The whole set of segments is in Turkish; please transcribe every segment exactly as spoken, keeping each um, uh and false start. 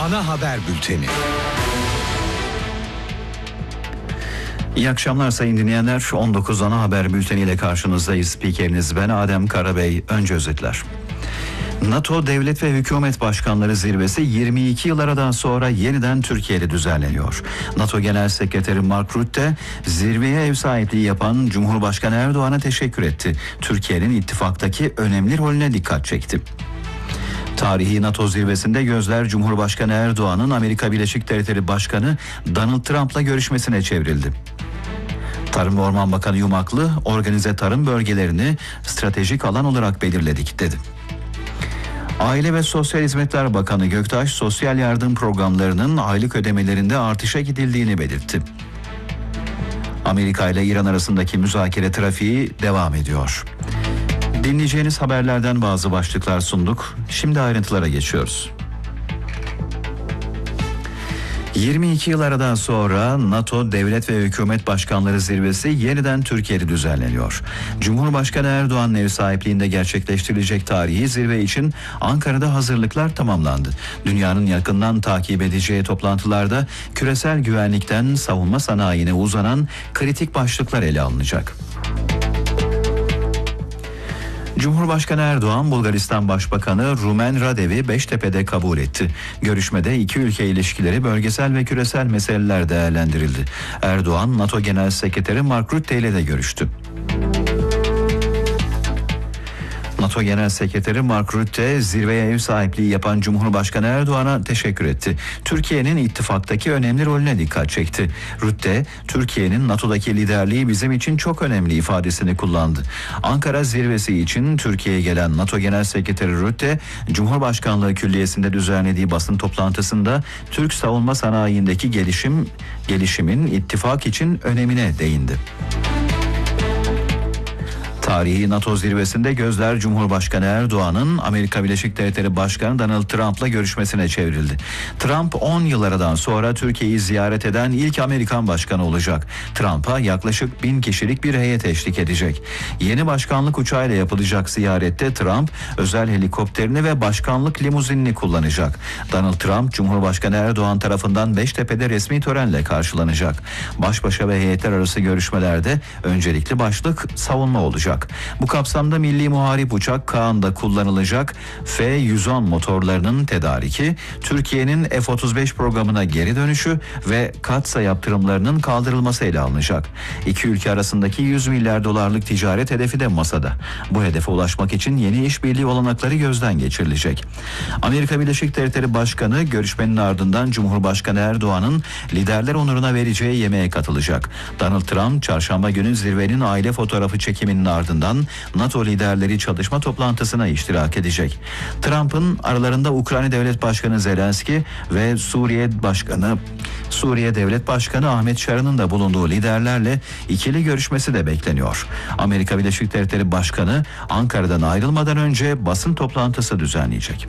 Ana Haber Bülteni. İyi akşamlar sayın dinleyenler. on dokuz Ana Haber Bülteni ile karşınızdayız. Spikeriniz ben Adem Karabey. Önce özetler. NATO Devlet ve Hükümet Başkanları Zirvesi yirmi iki yıl aradan sonra yeniden Türkiye'de düzenleniyor. NATO Genel Sekreteri Mark Rutte zirveye ev sahipliği yapan Cumhurbaşkanı Erdoğan'a teşekkür etti. Türkiye'nin ittifaktaki önemli rolüne dikkat çekti. Tarihi NATO zirvesinde gözler Cumhurbaşkanı Erdoğan'ın Amerika Birleşik Devletleri Başkanı Donald Trump'la görüşmesine çevrildi. Tarım ve Orman Bakanı Yumaklı, organize tarım bölgelerini stratejik alan olarak belirledik dedi. Aile ve Sosyal Hizmetler Bakanı Göktaş, sosyal yardım programlarının aylık ödemelerinde artışa gidildiğini belirtti. Amerika ile İran arasındaki müzakere trafiği devam ediyor. Dinleyeceğiniz haberlerden bazı başlıklar sunduk. Şimdi ayrıntılara geçiyoruz. yirmi iki yıl aradan sonra NATO Devlet ve Hükümet Başkanları Zirvesi yeniden Türkiye'de düzenleniyor. Cumhurbaşkanı Erdoğan'ın ev sahipliğinde gerçekleştirilecek tarihi zirve için Ankara'da hazırlıklar tamamlandı. Dünyanın yakından takip edeceği toplantılarda küresel güvenlikten savunma sanayine uzanan kritik başlıklar ele alınacak. Cumhurbaşkanı Erdoğan, Bulgaristan Başbakanı Rumen Radev'i Beştepe'de kabul etti. Görüşmede iki ülke ilişkileri, bölgesel ve küresel meseleler değerlendirildi. Erdoğan, NATO Genel Sekreteri Mark Rutte ile de görüştü. NATO Genel Sekreteri Mark Rutte, zirveye ev sahipliği yapan Cumhurbaşkanı Erdoğan'a teşekkür etti. Türkiye'nin ittifaktaki önemli rolüne dikkat çekti. Rutte, Türkiye'nin NATO'daki liderliği bizim için çok önemli ifadesini kullandı. Ankara zirvesi için Türkiye'ye gelen NATO Genel Sekreteri Rutte, Cumhurbaşkanlığı Külliyesi'nde düzenlediği basın toplantısında Türk savunma sanayindeki gelişim, gelişimin ittifak için önemine değindi. Tarihi NATO zirvesinde gözler Cumhurbaşkanı Erdoğan'ın Amerika Birleşik Devletleri Başkanı Donald Trump'la görüşmesine çevrildi. Trump on yıl aradan sonra Türkiye'yi ziyaret eden ilk Amerikan başkanı olacak. Trump'a yaklaşık bin kişilik bir heyet eşlik edecek. Yeni başkanlık uçağıyla yapılacak ziyarette Trump özel helikopterini ve başkanlık limuzinini kullanacak. Donald Trump, Cumhurbaşkanı Erdoğan tarafından Beştepe'de resmi törenle karşılanacak. Baş başa ve heyetler arası görüşmelerde öncelikli başlık savunma olacak. Bu kapsamda milli muharip uçak Kaan'da kullanılacak F yüz on motorlarının tedariki, Türkiye'nin F otuz beş programına geri dönüşü ve Katsa yaptırımlarının kaldırılması ele alınacak. İki ülke arasındaki yüz milyar dolarlık ticaret hedefi de masada. Bu hedefe ulaşmak için yeni işbirliği olanakları gözden geçirilecek. Amerika Birleşik Devletleri Başkanı görüşmenin ardından Cumhurbaşkanı Erdoğan'ın liderler onuruna vereceği yemeğe katılacak. Donald Trump çarşamba günü zirvenin aile fotoğrafı çekiminin ardından NATO liderleri çalışma toplantısına iştirak edecek. Trump'ın aralarında Ukrayna Devlet Başkanı Zelenski ve Suriye Başkanı Suriye Devlet Başkanı Ahmet Şaran'ın da bulunduğu liderlerle ikili görüşmesi de bekleniyor. Amerika Birleşik Devletleri Başkanı Ankara'dan ayrılmadan önce basın toplantısı düzenleyecek.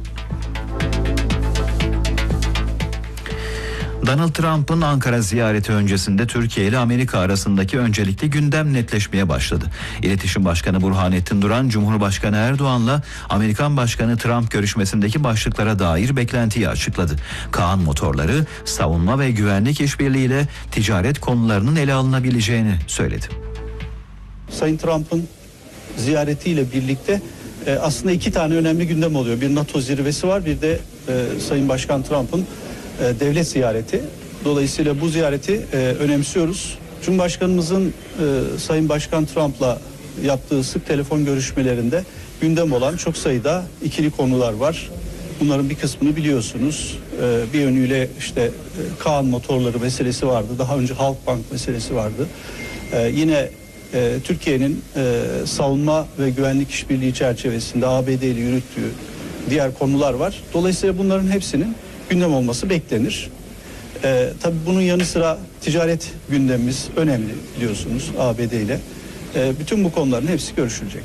Donald Trump'ın Ankara ziyareti öncesinde Türkiye ile Amerika arasındaki öncelikli gündem netleşmeye başladı. İletişim Başkanı Burhanettin Duran, Cumhurbaşkanı Erdoğan'la Amerikan Başkanı Trump görüşmesindeki başlıklara dair beklentiyi açıkladı. Kaan motorları, savunma ve güvenlik işbirliğiyle ticaret konularının ele alınabileceğini söyledi. Sayın Trump'ın ziyaretiyle birlikte e, aslında iki tane önemli gündem oluyor. Bir NATO zirvesi var, bir de e, Sayın Başkan Trump'ın devlet ziyareti. Dolayısıyla bu ziyareti e, önemsiyoruz. Cumhurbaşkanımızın e, Sayın Başkan Trump'la yaptığı sık telefon görüşmelerinde gündem olan çok sayıda ikili konular var. Bunların bir kısmını biliyorsunuz. E, bir yönüyle işte e, Kaan motorları meselesi vardı. Daha önce Halkbank meselesi vardı. E, yine e, Türkiye'nin e, savunma ve güvenlik işbirliği çerçevesinde A B D ile yürüttüğü diğer konular var. Dolayısıyla bunların hepsinin gündem olması beklenir. Ee, tabii bunun yanı sıra ticaret gündemimiz önemli biliyorsunuz A B D ile. Ee, bütün bu konuların hepsi görüşülecek.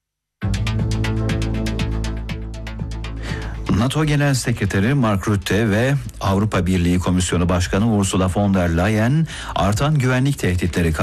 NATO Genel Sekreteri Mark Rutte ve Avrupa Birliği Komisyonu Başkanı Ursula von der Leyen artan güvenlik tehditleri